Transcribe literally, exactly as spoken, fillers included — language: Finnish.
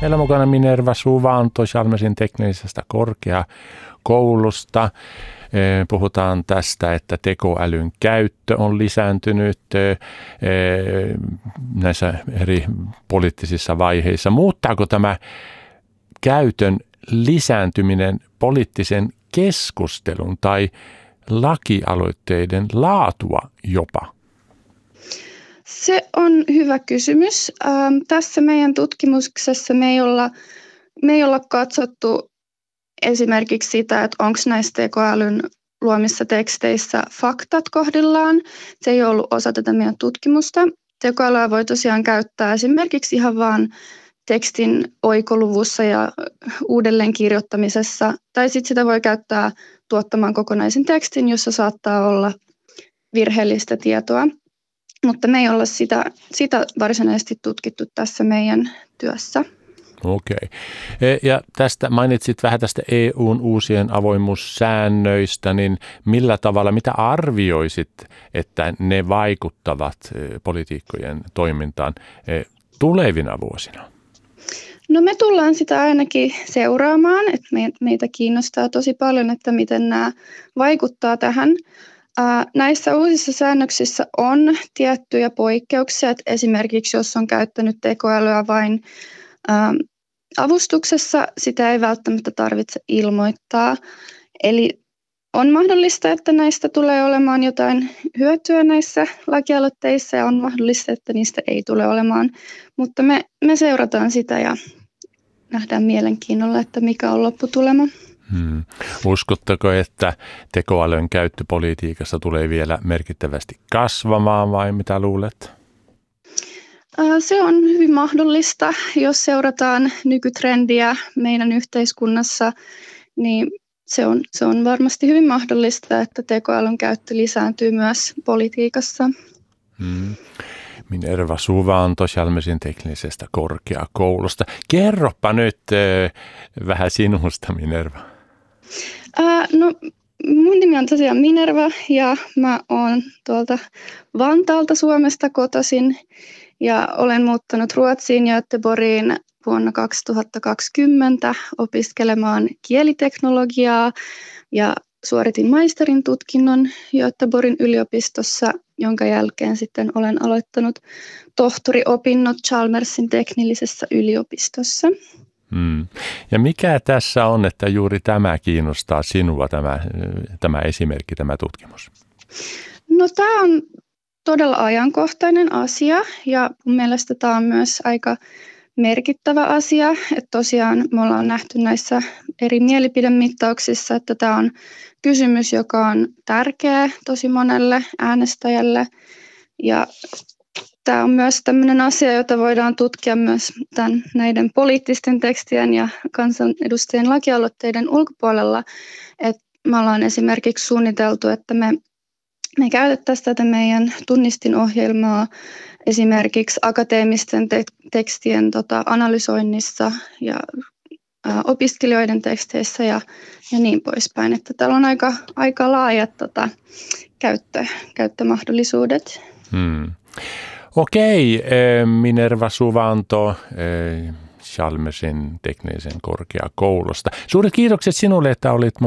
Meillä on mukana Minerva Suvanto Chalmersin teknillisestä korkeakoulusta. Puhutaan tästä, että tekoälyn käyttö on lisääntynyt näissä eri poliittisissa vaiheissa. Muuttaako tämä käytön lisääntyminen poliittisen keskustelun tai lakialoitteiden laatua jopa? Se on hyvä kysymys. Ähm, tässä meidän tutkimuksessa me ei olla, me ei olla katsottu esimerkiksi sitä, että onko näissä tekoälyn luomissa teksteissä faktat kohdillaan. Se ei ollut osa tätä meidän tutkimusta. Tekoälyä voi tosiaan käyttää esimerkiksi ihan vaan tekstin oikoluvussa ja uudelleen kirjoittamisessa. Tai sitten sitä voi käyttää tuottamaan kokonaisen tekstin, jossa saattaa olla virheellistä tietoa. Mutta me ei olla sitä, sitä varsinaisesti tutkittu tässä meidän työssä. Okei. Ja tästä mainitsit vähän tästä E U:n uusien avoimuussäännöistä, niin millä tavalla, mitä arvioisit, että ne vaikuttavat poliitikkojen toimintaan tulevina vuosina? No me tullaan sitä ainakin seuraamaan, että meitä kiinnostaa tosi paljon, että miten nämä vaikuttaa tähän. Näissä uusissa säännöksissä on tiettyjä poikkeuksia, että esimerkiksi jos on käyttänyt tekoälyä vain avustuksessa, sitä ei välttämättä tarvitse ilmoittaa. Eli on mahdollista, että näistä tulee olemaan jotain hyötyä näissä lakialoitteissa ja on mahdollista, että niistä ei tule olemaan. Mutta me, me seurataan sitä ja nähdään mielenkiinnolla, että mikä on lopputulema. Hmm. Uskotteko, että tekoälyn käyttö politiikassa tulee vielä merkittävästi kasvamaan vai mitä luulet? Se on hyvin mahdollista, jos seurataan nykytrendiä meidän yhteiskunnassa, niin se on, se on varmasti hyvin mahdollista, että tekoälyn käyttö lisääntyy myös politiikassa. Hmm. Minerva Suvanto Chalmersin teknillisestä korkeakoulusta. Kerropa nyt äh, vähän sinusta, Minerva. Äh, no, mun nimi on tosiaan Minerva ja mä oon tuolta Vantaalta Suomesta kotoisin ja olen muuttanut Ruotsiin Göteborgiin vuonna kaksituhattakaksikymmentä opiskelemaan kieliteknologiaa ja suoritin maisterin tutkinnon Göteborgin yliopistossa, jonka jälkeen sitten olen aloittanut tohtoriopinnot Chalmersin teknillisessä yliopistossa. Hmm. Ja mikä tässä on, että juuri tämä kiinnostaa sinua, tämä, tämä esimerkki, tämä tutkimus? No tämä on todella ajankohtainen asia ja mun mielestä tämä on myös aika merkittävä asia, että tosiaan me ollaan nähty näissä eri mielipidemittauksissa, että tämä on kysymys, joka on tärkeä tosi monelle äänestäjälle ja tämä on myös tämmöinen asia, jota voidaan tutkia myös tämän, näiden poliittisten tekstien ja kansanedustajien lakialoitteiden ulkopuolella. Et me ollaan esimerkiksi suunniteltu, että me, me käytettäisiin tätä meidän tunnistinohjelmaa esimerkiksi akateemisten te- tekstien tota, analysoinnissa ja ä, opiskelijoiden teksteissä ja, ja niin poispäin. Että täällä on aika, aika laajat tota, käyttö, käyttömahdollisuudet. Hmm. Okei, Minerva Suvanto Chalmersin teknillisen korkeakoulusta. Suuret kiitokset sinulle, että olit